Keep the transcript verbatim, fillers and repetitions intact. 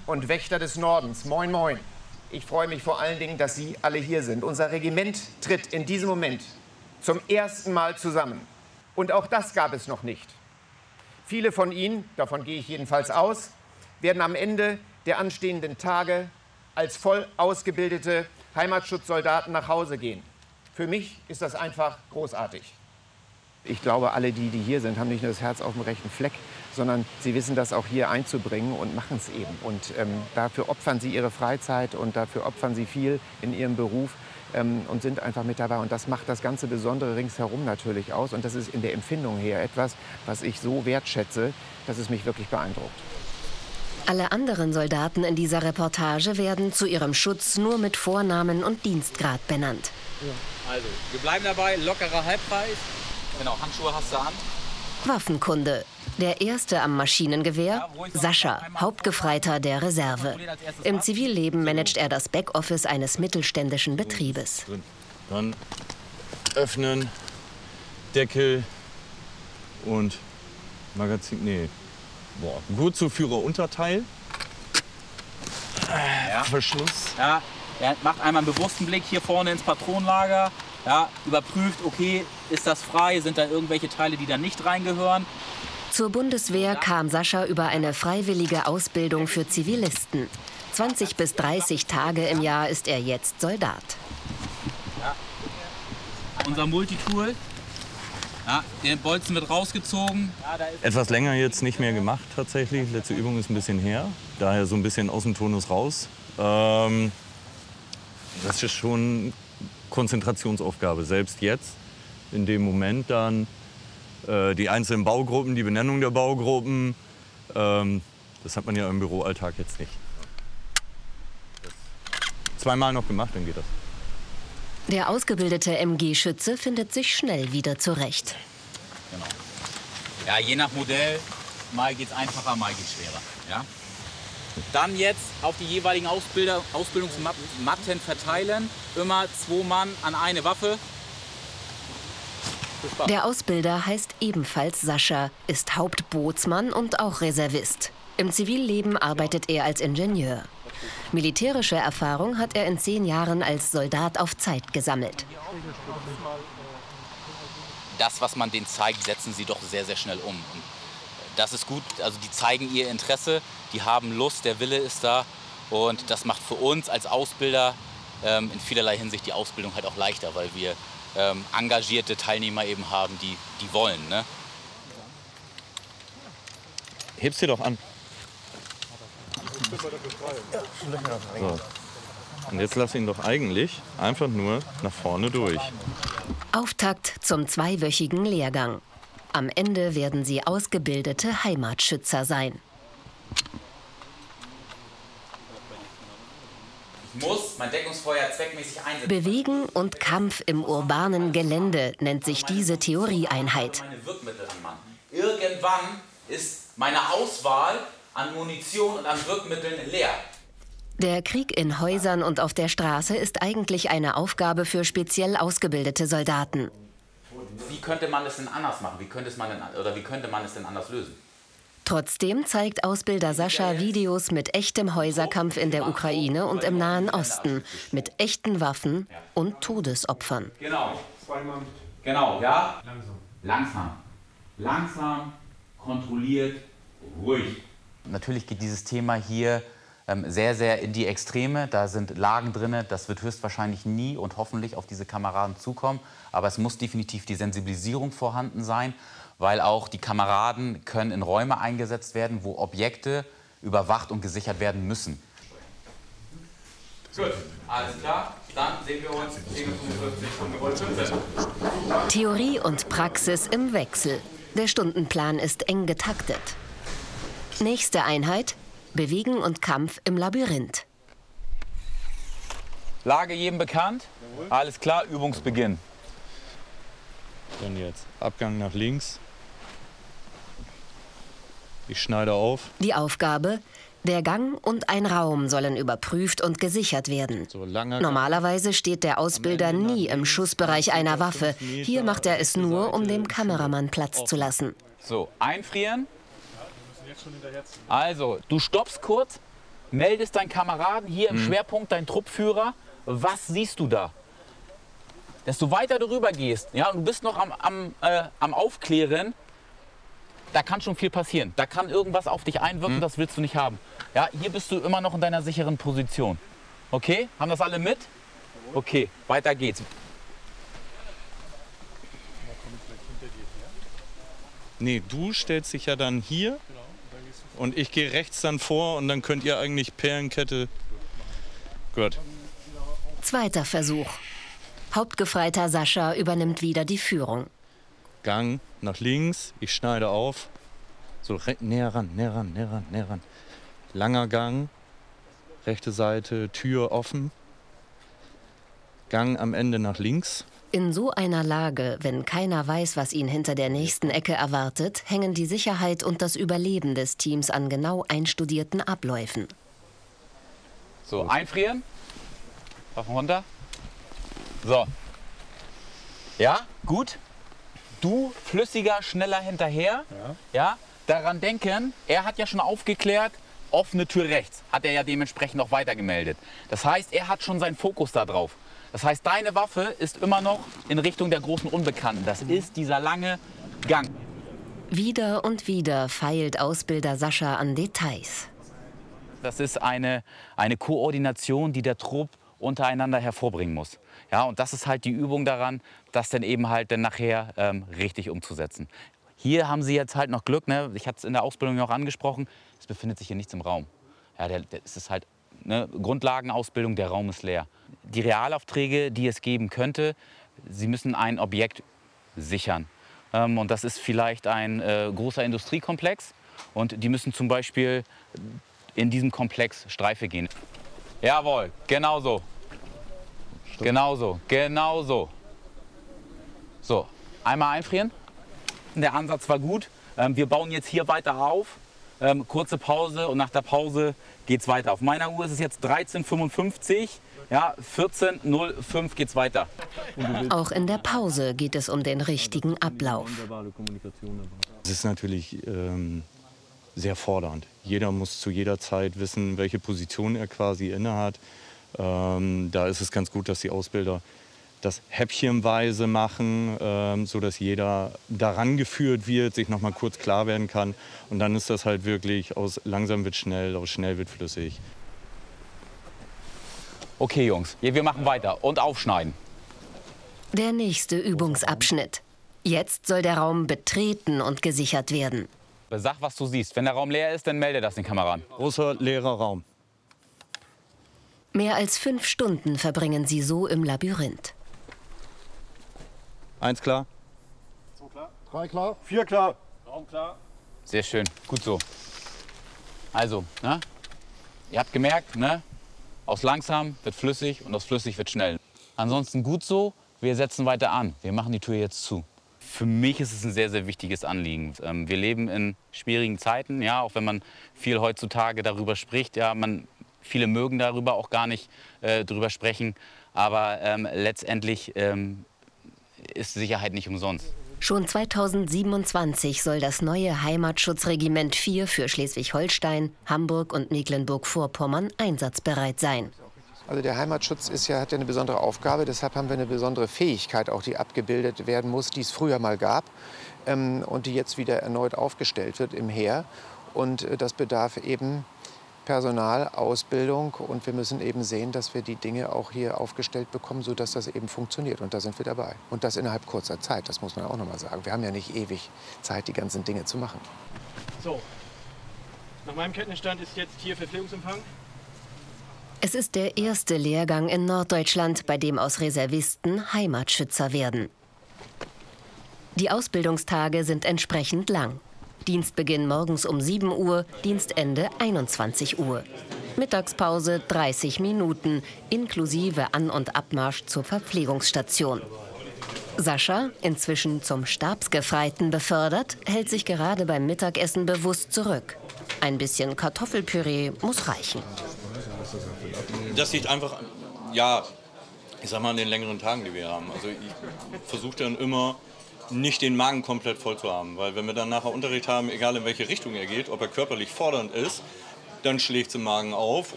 und Wächter des Nordens, moin moin. Ich freue mich vor allen Dingen, dass Sie alle hier sind. Unser Regiment tritt in diesem Moment zum ersten Mal zusammen. Und auch das gab es noch nicht. Viele von Ihnen, davon gehe ich jedenfalls aus, werden am Ende der anstehenden Tage als voll ausgebildete Heimatschutzsoldaten nach Hause gehen. Für mich ist das einfach großartig. Ich glaube, alle die, die hier sind, haben nicht nur das Herz auf dem rechten Fleck, sondern sie wissen das auch hier einzubringen und machen es eben. Und ähm, dafür opfern sie ihre Freizeit und dafür opfern sie viel in ihrem Beruf ähm, und sind einfach mit dabei. Und das macht das ganze Besondere ringsherum natürlich aus. Und das ist in der Empfindung her etwas, was ich so wertschätze, dass es mich wirklich beeindruckt. Alle anderen Soldaten in dieser Reportage werden zu ihrem Schutz nur mit Vornamen und Dienstgrad benannt. Also, wir bleiben dabei, lockerer Halbpreis. Genau, Handschuhe hast du an. Waffenkunde. Der Erste am Maschinengewehr, Sascha, Hauptgefreiter der Reserve. Im Zivilleben managt er das Backoffice eines mittelständischen Betriebes. Dann öffnen, Deckel und Magazin, nee, boah, Gurtzuführer-Unterteil. Ja. Verschluss. Ja, er macht einmal einen bewussten Blick hier vorne ins Patronenlager. Ja, überprüft, okay, ist das frei, sind da irgendwelche Teile, die da nicht reingehören. Zur Bundeswehr kam Sascha über eine freiwillige Ausbildung für Zivilisten. zwanzig bis dreißig Tage im Jahr ist er jetzt Soldat. Ja. Unser Multitool, ja, den Bolzen wird rausgezogen. Ja, da ist Etwas länger jetzt nicht mehr gemacht tatsächlich. Letzte Übung ist ein bisschen her, daher so ein bisschen aus dem Tonus raus. Ähm, das ist schon Konzentrationsaufgabe, selbst jetzt, in dem Moment dann äh, die einzelnen Baugruppen, die Benennung der Baugruppen, ähm, das hat man ja im Büroalltag jetzt nicht. Das zweimal noch gemacht, dann geht das. Der ausgebildete M G-Schütze findet sich schnell wieder zurecht. Genau. Ja, je nach Modell, mal geht's einfacher, mal geht's schwerer. Ja? Dann jetzt auf die jeweiligen Ausbilder, Ausbildungsmatten verteilen. Immer zwei Mann an eine Waffe. Der Ausbilder heißt ebenfalls Sascha, ist Hauptbootsmann und auch Reservist. Im Zivilleben arbeitet er als Ingenieur. Militärische Erfahrung hat er in zehn Jahren als Soldat auf Zeit gesammelt. Das, was man denen zeigt, setzen sie doch sehr, sehr schnell um. Und das ist gut, also die zeigen ihr Interesse, die haben Lust, der Wille ist da. Und das macht für uns als Ausbilder ähm, in vielerlei Hinsicht die Ausbildung halt auch leichter, weil wir ähm, engagierte Teilnehmer eben haben, die, die wollen. Ne? Heb's dir doch an. So. Und jetzt lass ihn doch eigentlich einfach nur nach vorne durch. Auftakt zum zweiwöchigen Lehrgang. Am Ende werden sie ausgebildete Heimatschützer sein. Ich muss mein Deckungsfeuer zweckmäßig einsetzen. Bewegen und Kampf im urbanen Gelände nennt sich diese Theorieeinheit. Meine Wirkmittel an Mann. Irgendwann ist meine Auswahl an Munition und an Wirkmitteln leer. Der Krieg in Häusern und auf der Straße ist eigentlich eine Aufgabe für speziell ausgebildete Soldaten. Wie könnte man es denn anders machen? Wie könnte, es man denn, oder wie könnte man es denn anders lösen? Trotzdem zeigt Ausbilder Sascha Videos mit echtem Häuserkampf in der Ukraine und im Nahen Osten, mit echten Waffen und Todesopfern. Genau. Genau, ja? Langsam. Langsam, kontrolliert, ruhig. Natürlich geht dieses Thema hier ähm, sehr, sehr in die Extreme. Da sind Lagen drin, das wird höchstwahrscheinlich nie und hoffentlich auf diese Kameraden zukommen. Aber es muss definitiv die Sensibilisierung vorhanden sein, weil auch die Kameraden können in Räume eingesetzt werden, wo Objekte überwacht und gesichert werden müssen. Gut, alles klar. Dann sehen wir uns zehn Uhr fünfundfünfzig. Theorie und Praxis im Wechsel. Der Stundenplan ist eng getaktet. Nächste Einheit: Bewegen und Kampf im Labyrinth. Lage jedem bekannt? Alles klar, Übungsbeginn. Dann jetzt Abgang nach links. Ich schneide auf. Die Aufgabe: Der Gang und ein Raum sollen überprüft und gesichert werden. So, langer Normalerweise steht der Ausbilder nie im Schussbereich einer Waffe. Hier macht er es nur, um dem Kameramann Platz zu lassen. So, einfrieren. Also, du stoppst kurz meldest deinen Kameraden hier im Mhm. Schwerpunkt, deinen Truppführer. Was siehst du da? Desto weiter du rüber gehst, ja, und du bist noch am, am, äh, am Aufklären, da kann schon viel passieren. Da kann irgendwas auf dich einwirken, Mhm. das willst du nicht haben. Ja, hier bist du immer noch in deiner sicheren Position. Okay, haben das alle mit? Okay, weiter geht's. Nee, du stellst dich ja dann hier und ich gehe rechts dann vor und dann könnt ihr eigentlich Perlenkette. Gut. Zweiter Versuch. Hauptgefreiter Sascha übernimmt wieder die Führung. Gang nach links, ich schneide auf. So re- näher ran, näher ran, näher ran, näher ran. Langer Gang, rechte Seite, Tür offen. Gang am Ende nach links. In so einer Lage, wenn keiner weiß, was ihn hinter der nächsten Ecke erwartet, hängen die Sicherheit und das Überleben des Teams an genau einstudierten Abläufen. So, einfrieren. Waffen runter. So. Ja, gut. Du flüssiger, schneller hinterher. Ja. Ja. Daran denken, er hat ja schon aufgeklärt, offene Tür rechts. Hat er ja dementsprechend auch weitergemeldet. Das heißt, er hat schon seinen Fokus da drauf. Das heißt, deine Waffe ist immer noch in Richtung der großen Unbekannten. Das ist dieser lange Gang. Wieder und wieder feilt Ausbilder Sascha an Details. Das ist eine, eine Koordination, die der Trupp untereinander hervorbringen muss. Ja, und das ist halt die Übung daran, das dann eben halt dann nachher ähm, richtig umzusetzen. Hier haben sie jetzt halt noch Glück, ne? Ich hatte es in der Ausbildung ja auch angesprochen, es befindet sich hier nichts im Raum. Ja, der, der, es ist halt eine Grundlagenausbildung, der Raum ist leer. Die Realaufträge, die es geben könnte, sie müssen ein Objekt sichern. Ähm, und das ist vielleicht ein äh, großer Industriekomplex und die müssen zum Beispiel in diesem Komplex Streife gehen. Jawohl, genau so. Genau so, genau so. So, einmal einfrieren. Der Ansatz war gut. Ähm, wir bauen jetzt hier weiter auf. Ähm, kurze Pause und nach der Pause geht's weiter. Auf meiner Uhr ist es jetzt dreizehn Uhr fünfundfünfzig. Ja, vierzehn Uhr null fünf geht's weiter. Auch in der Pause geht es um den richtigen Ablauf. Es ist natürlich ähm, sehr fordernd. Jeder muss zu jeder Zeit wissen, welche Position er quasi innehat. Ähm, da ist es ganz gut, dass die Ausbilder das häppchenweise machen, ähm, sodass jeder daran geführt wird, sich noch mal kurz klar werden kann. Und dann ist das halt wirklich aus langsam wird schnell, aus schnell wird flüssig. Okay, Jungs, wir machen weiter und aufschneiden. Der nächste Übungsabschnitt. Jetzt soll der Raum betreten und gesichert werden. Sag, was du siehst. Wenn der Raum leer ist, dann melde das den Kameraden. Großer leerer Raum. Mehr als fünf Stunden verbringen sie so im Labyrinth. Eins klar. Zwei klar. Drei klar. Vier klar. Raum klar. Sehr schön, gut so. Also, ne? Ihr habt gemerkt, ne? Aus langsam wird flüssig und aus flüssig wird schnell. Ansonsten gut so, wir setzen weiter an. Wir machen die Tür jetzt zu. Für mich ist es ein sehr, sehr wichtiges Anliegen. Wir leben in schwierigen Zeiten, ja, auch wenn man viel heutzutage darüber spricht. Ja, man, viele mögen darüber auch gar nicht äh, drüber sprechen. Aber ähm, letztendlich ähm, ist Sicherheit nicht umsonst. Schon zweitausendsiebenundzwanzig soll das neue Heimatschutzregiment vier für Schleswig-Holstein, Hamburg und Mecklenburg-Vorpommern einsatzbereit sein. Also der Heimatschutz ist ja, hat ja eine besondere Aufgabe, deshalb haben wir eine besondere Fähigkeit, auch die abgebildet werden muss, die es früher mal gab ähm, und die jetzt wieder erneut aufgestellt wird im Heer. Und äh, das bedarf eben Personal, Ausbildung und wir müssen eben sehen, dass wir die Dinge auch hier aufgestellt bekommen, sodass das eben funktioniert. Und da sind wir dabei. Und das innerhalb kurzer Zeit, das muss man auch noch mal sagen. Wir haben ja nicht ewig Zeit, die ganzen Dinge zu machen. So, nach meinem Kenntnisstand ist jetzt hier Verpflegungsempfang. Es ist der erste Lehrgang in Norddeutschland, bei dem aus Reservisten Heimatschützer werden. Die Ausbildungstage sind entsprechend lang. Dienstbeginn morgens um sieben Uhr, Dienstende einundzwanzig Uhr. Mittagspause dreißig Minuten, inklusive An- und Abmarsch zur Verpflegungsstation. Sascha, inzwischen zum Stabsgefreiten befördert, hält sich gerade beim Mittagessen bewusst zurück. Ein bisschen Kartoffelpüree muss reichen. Das liegt einfach, ja, ich sag mal, an den längeren Tagen, die wir haben. Also ich versuche dann immer, nicht den Magen komplett voll zu haben. Weil wenn wir dann nachher Unterricht haben, egal in welche Richtung er geht, ob er körperlich fordernd ist, dann schlägt es im Magen auf